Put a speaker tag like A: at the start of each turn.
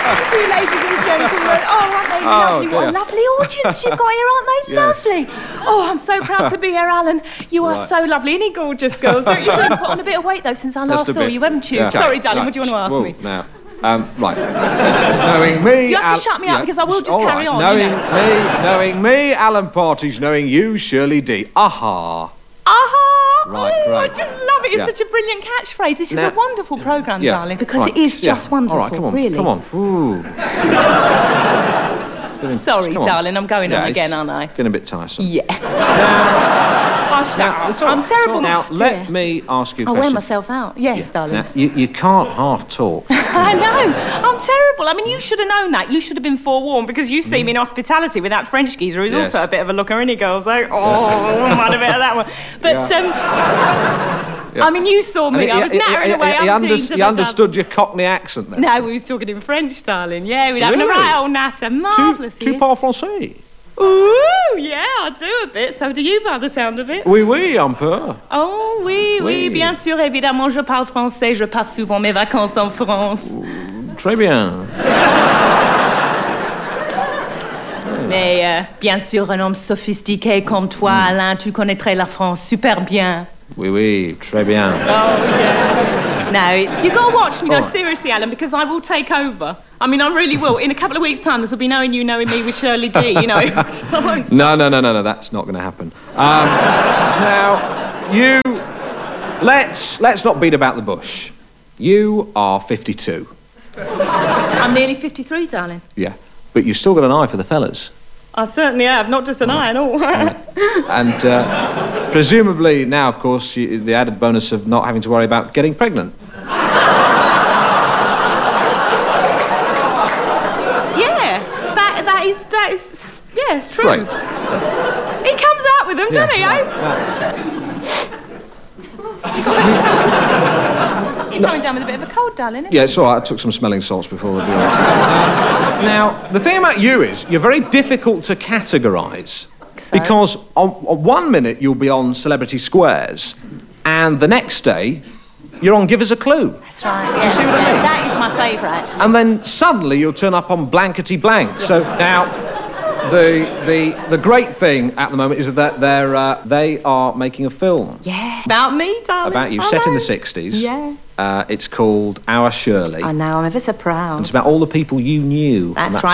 A: Thank you, ladies and gentlemen. Oh, aren't they lovely? What a lovely audience you've got here, aren't they?
B: Yes.
A: Lovely. Oh, I'm so proud to be here, Alan. You are so lovely. Isn't he gorgeous, girls? Don't you think you've put on a bit of weight, though, since I last saw you, haven't you?
B: Yeah.
A: Sorry, darling,
B: Right.
A: what do you want to ask me?
B: Now, right. Knowing me...
A: You have to shut me up because I will just carry on,
B: Knowing me, Alan Partridge, knowing you, Shirley D. Aha.
A: Aha!
B: Right,
A: oh,
B: right.
A: I just love it. It's such a brilliant catchphrase. This is a wonderful programme, darling, because it is just wonderful,
B: all right, come on,
A: really.
B: Come on. Ooh.
A: Sorry, darling, I'm going on again, aren't I?
B: Getting a bit tiresome.
A: Yeah.
B: I'm
A: terrible.
B: Now, let me ask you a
A: I'll
B: question.
A: wear myself out. Yes, darling.
B: Now, you can't half talk.
A: I know. I'm terrible. I mean, you should have known that. You should have been forewarned because you see me in hospitality with that French geezer who's also a bit of a looker, isn't he, girls? Like, I might have bit of that one. But, I mean, you saw me. I was nattering away.
B: He understood your Cockney accent then?
A: No, we was talking in French, darling. Yeah, we'd having a right old natter. Marvellous.
B: Tu parles français?
A: Ooh, yeah, I do a bit. So do you, by the sound of it.
B: Oui, un peu.
A: Oh, oui, bien sûr, évidemment, je parle français. Je passe souvent mes vacances en France.
B: Très bien.
A: Mais, bien sûr, un homme sophistiqué comme toi, Alain, tu connaîtrais la France super bien.
B: Oui, très bien.
A: Oh, yeah. No, you got to watch me, though, seriously, Alan, because I will take over. I mean, I really will. In a couple of weeks' time, this will be knowing you, knowing me with Shirley D, you know. I won't stop.
B: No, that's not going to happen. Now, you... Let's not beat about the bush. You are 52.
A: I'm nearly 53, darling.
B: Yeah, but you've still got an eye for the fellas.
A: I certainly have, not just an eye and all.
B: And presumably now, of course, the added bonus of not having to worry about getting pregnant.
A: Yeah, that is, yeah, it's true.
B: Right.
A: He comes out with them, doesn't he, You're coming down with a bit of a cold, darling, isn't
B: Yeah, it's all right. I took some smelling salts before the deal. Now, the thing about you is you're very difficult to categorise.
A: So?
B: Because on 1 minute you'll be on Celebrity Squares, and the next day you're on Give Us a Clue.
A: That's right.
B: Do you see what I mean?
A: That is my favourite.
B: And then suddenly you'll turn up on Blankety Blank. So now, the great thing at the moment is that they are making a film.
A: Yeah. About me, darling.
B: About you, set in the 60s.
A: Yeah.
B: It's called Our Shirley.
A: I know, I'm ever so proud.
B: It's about all the people you knew.
A: That's right.